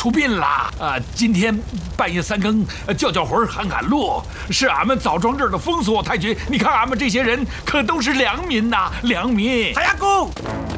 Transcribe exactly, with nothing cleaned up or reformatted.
出殡啦！啊，今天半夜三更叫叫魂喊喊路，是俺们枣庄这儿的风俗。太君，你看俺们这些人可都是良民呐，良民。 太阳公，